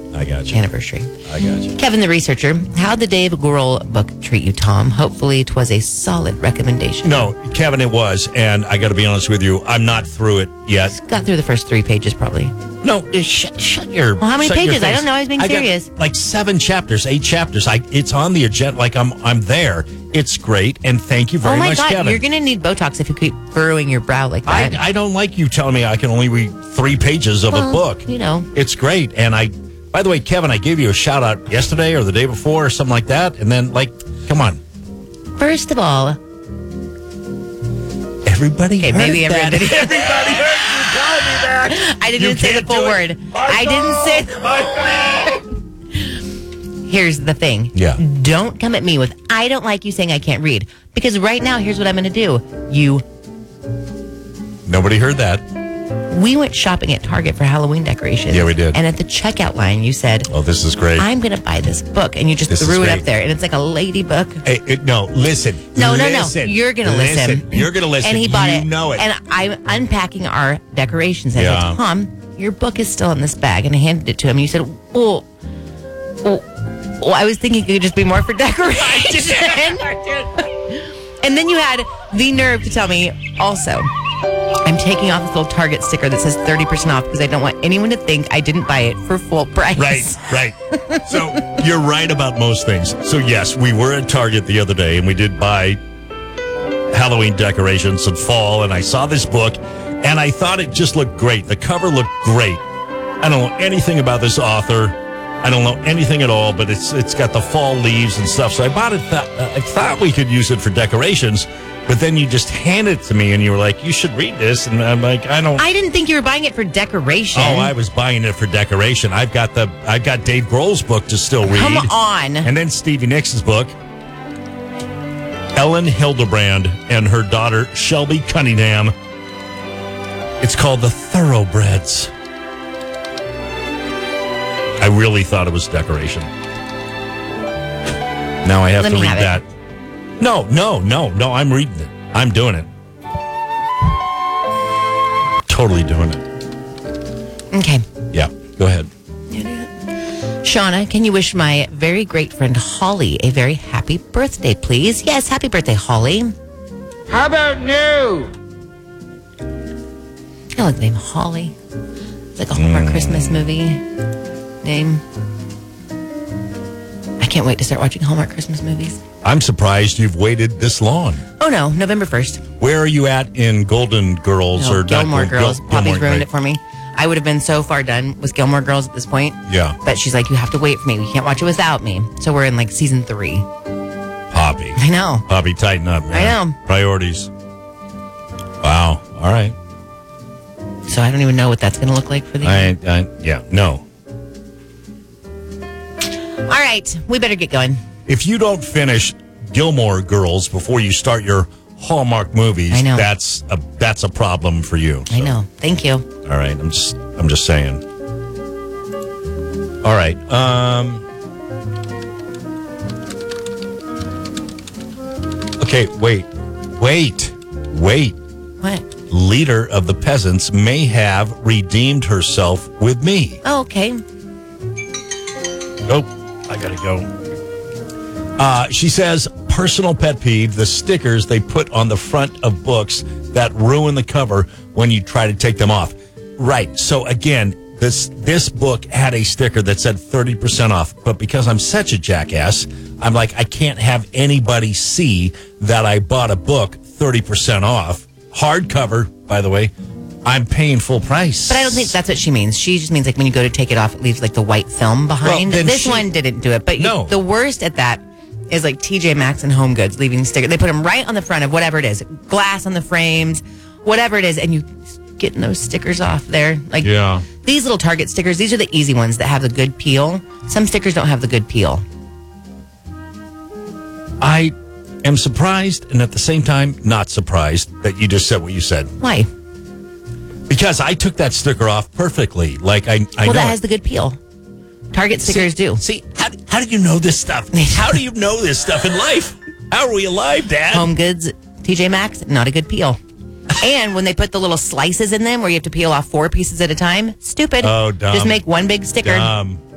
I got you. Anniversary. I got you. Kevin, the researcher, how'd the Dave Grohl book treat you, Tom? Hopefully it was a solid recommendation. No, Kevin, it was. And I got to be honest with you, I'm not through it yet. Got through the first 3 pages, probably. No, shut your... Well, how many shut your pages? I face. don't know. I was being serious. Got like 7 chapters, 8 chapters. It's on the agenda. Like, I'm there. It's great. And thank you very much, God, Kevin. you're going to need Botox if you keep furrowing your brow like that. I don't like you telling me I can only read 3 pages of a book. You know. It's great. And by the way, Kevin, I gave you a shout out yesterday or the day before or something like that. And then, come on. First of all, everybody heard maybe that. everybody Everybody heard you telling me that. I didn't say the full word. I didn't say. Here's the thing. Yeah. Don't come at me with, I don't like you saying I can't read. Because right now, here's what I'm going to do. Nobody heard that. We went shopping at Target for Halloween decorations. Yeah, we did. And at the checkout line, you said, oh, this is great. I'm going to buy this book. And you just threw it up there. And it's like a lady book. No, listen. No. Listen. You're going to listen. You're going to listen. And he bought it. You know it. And I'm unpacking our decorations. And I said, Tom, your book is still in this bag. And I handed it to him. And you said, well, I was thinking it could just be more for decoration. And then you had the nerve to tell me also, I'm taking off this little Target sticker that says 30% off because I don't want anyone to think I didn't buy it for full price. Right. So you're right about most things. So yes, we were at Target the other day and we did buy Halloween decorations and fall, and I saw this book and I thought it just looked great. The cover looked great. I don't know anything about this author. I don't know anything at all, but it's got the fall leaves and stuff. So I bought it. I thought we could use it for decorations. But then you just handed it to me and you were like, you should read this. And I'm like, I didn't think you were buying it for decoration. Oh, I was buying it for decoration. I've got Dave Grohl's book to still read. Come on. And then Stevie Nicks' book. Ellen Hildebrand and her daughter, Shelby Cunningham. It's called The Thoroughbreds. I really thought it was decoration. Now I have to read that. No, I'm reading it. I'm doing it. Totally doing it. Okay. Yeah, go ahead. Shauna, can you wish my very great friend Holly a very happy birthday, please? Yes, happy birthday, Holly. How about new? I like the name Holly. It's like a Hallmark Christmas movie name. I can't wait to start watching Hallmark Christmas movies. I'm surprised you've waited this long. Oh, no, November 1st. Where are you at in Golden Girls? or Gilmore Girls. Poppy's ruined it for me. I would have been so far done with Gilmore Girls at this point. Yeah. But she's like, you have to wait for me. You can't watch it without me. So we're in like season 3. Poppy. I know. Poppy, tighten up, man. I know. Priorities. Wow. All right. So I don't even know what that's going to look like for the year. No. All right. We better get going. If you don't finish Gilmore Girls before you start your Hallmark movies, I know. that's a problem for you. So. I know. Thank you. All right. I'm just saying. All right. Okay, wait. What? Leader of the peasants may have redeemed herself with me. Oh, okay. Oh, I gotta go. She says, personal pet peeve, the stickers they put on the front of books that ruin the cover when you try to take them off. Right. So again, this book had a sticker that said 30% off, but because I'm such a jackass, I'm like, I can't have anybody see that I bought a book 30% off. Hardcover, by the way. I'm paying full price. But I don't think that's what she means. She just means like when you go to take it off, it leaves like the white film behind. Well, this one didn't do it. But no. The worst at that is like TJ Maxx and Home Goods leaving stickers. They put them right on the front of whatever it is. Glass on the frames, whatever it is. And you getting those stickers off there. Like these little Target stickers, these are the easy ones that have the good peel. Some stickers don't have the good peel. I am surprised and at the same time not surprised that you just said what you said. Why? Because I took that sticker off perfectly. Like I know that has the good peel. Target stickers do. See, how do you know this stuff? How do you know this stuff in life? How are we alive, Dad? Home Goods, TJ Maxx, not a good peel. And when they put the little slices in them where you have to peel off 4 pieces at a time, stupid. Oh, dumb. Just make one big sticker. Dumb.